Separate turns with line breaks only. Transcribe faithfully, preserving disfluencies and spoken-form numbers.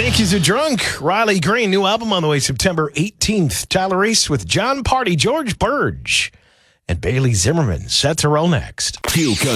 Yankees are drunk. Riley Green, new album on the way September eighteenth. Tyler Reese with John Party, George Burge, and Bailey Zimmerman set to roll next.